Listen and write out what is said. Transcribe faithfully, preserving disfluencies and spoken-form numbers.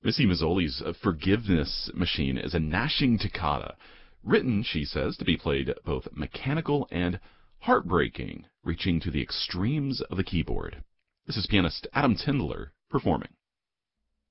Missy Mazzoli's Forgiveness Machine is a gnashing toccata, written, she says, to be played both mechanical and heartbreaking, reaching to the extremes of the keyboard. This is pianist Adam Tindler performing.